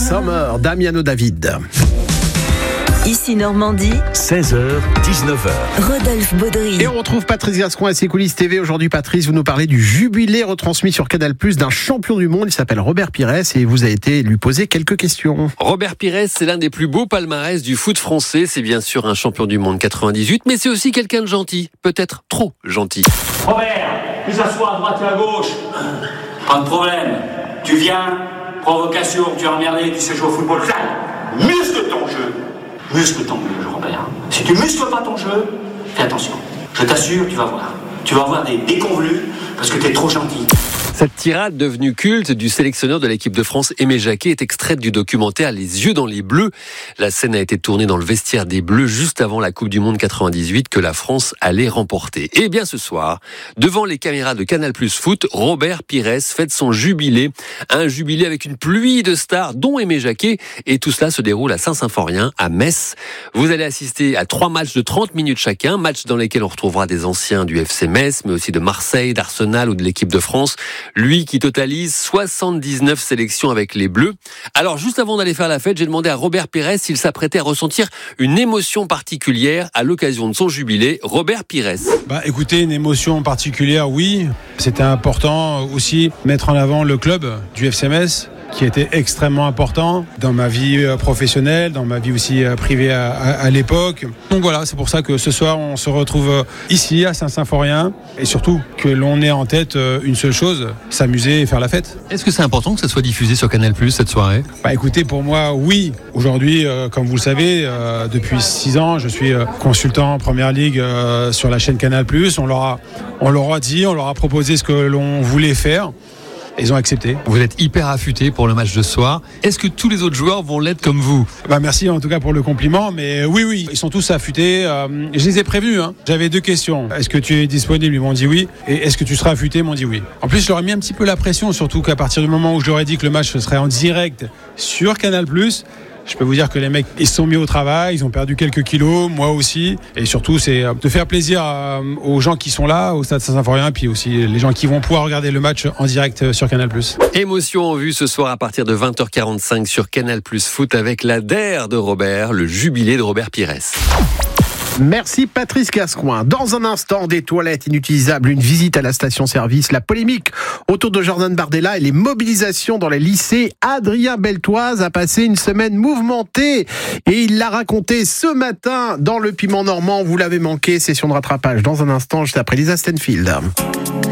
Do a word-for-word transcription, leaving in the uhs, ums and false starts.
Summer, Damiano David. Ici Normandie, seize heures dix-neuf heures. Rodolphe Baudry. Et on retrouve Patrice Gascoin à ses coulisses T V. Aujourd'hui, Patrice, vous nous parlez du jubilé retransmis sur Canal plus, d'un champion du monde. Il s'appelle Robert Pires et vous avez été lui poser quelques questions. Robert Pires, c'est l'un des plus beaux palmarès du foot français. C'est bien sûr un champion du monde quatre-vingt-dix-huit, mais c'est aussi quelqu'un de gentil. Peut-être trop gentil. Robert, tu s'assois à droite et à gauche. Pas de problème. Tu viens, provocation, tu es emmerdé, tu sais jouer au football. Viens, muscle ton jeu. Muscle ton jeu, Robert. Si tu muscles pas ton jeu, fais attention. Je t'assure, tu vas voir. Tu vas avoir des déconvenus parce que t'es trop gentil. Cette tirade devenue culte du sélectionneur de l'équipe de France, Aimé Jacquet, est extraite du documentaire Les yeux dans les bleus. La scène a été tournée dans le vestiaire des Bleus juste avant la Coupe du Monde quatre-vingt-dix-huit que la France allait remporter. Et bien ce soir, devant les caméras de Canal plus Foot, Robert Pires fête son jubilé. Un jubilé avec une pluie de stars, dont Aimé Jacquet. Et tout cela se déroule à Saint-Symphorien, à Metz. Vous allez assister à trois matchs de trente minutes chacun, matchs dans lesquels on retrouvera des anciens du F C Metz, mais aussi de Marseille, d'Arsenal ou de l'équipe de France. Lui qui totalise soixante-dix-neuf sélections avec les Bleus. Alors, juste avant d'aller faire la fête, j'ai demandé à Robert Pires s'il s'apprêtait à ressentir une émotion particulière à l'occasion de son jubilé. Robert Pires. Bah, écoutez, une émotion particulière, oui. C'était important aussi mettre en avant le club du F C Metz, qui était extrêmement important dans ma vie professionnelle, dans ma vie aussi privée à, à, à l'époque. Donc voilà, c'est pour ça que ce soir, on se retrouve ici, à Saint-Symphorien, et surtout que l'on ait en tête une seule chose, s'amuser et faire la fête. Est-ce que c'est important que ça soit diffusé sur Canal plus, cette soirée ? Bah écoutez, pour moi, oui. Aujourd'hui, euh, comme vous le savez, euh, depuis six ans, je suis euh, consultant en Première Ligue euh, sur la chaîne Canal plus. On leur a, on leur a dit, on leur a proposé ce que l'on voulait faire. Ils ont accepté. Vous êtes hyper affûté pour le match de ce soir. Est-ce que tous les autres joueurs vont l'être comme vous ? Bah merci en tout cas pour le compliment, mais oui, oui, ils sont tous affûtés. Euh, je les ai prévenus. Hein. J'avais deux questions. Est-ce que tu es disponible ? Ils m'ont dit oui. Et est-ce que tu seras affûté ? Ils m'ont dit oui. En plus, je leur ai mis un petit peu la pression, surtout qu'à partir du moment où je leur ai dit que le match serait en direct sur Canal plus, je peux vous dire que les mecs, ils se sont mis au travail, ils ont perdu quelques kilos, moi aussi. Et surtout, c'est de faire plaisir aux gens qui sont là, au Stade Saint-Symphorien, puis aussi les gens qui vont pouvoir regarder le match en direct sur Canal plus. Émotion en vue ce soir à partir de vingt heures quarante-cinq sur Canal plus Foot avec la D E R de Robert, le jubilé de Robert Pires. Merci Patrice Gascoin. Dans un instant, des toilettes inutilisables, une visite à la station-service, la polémique autour de Jordan Bardella et les mobilisations dans les lycées. Adrien Beltoise a passé une semaine mouvementée et il l'a raconté ce matin dans Le Piment Normand. Vous l'avez manqué, session de rattrapage dans un instant, juste après Lisa Stanfield.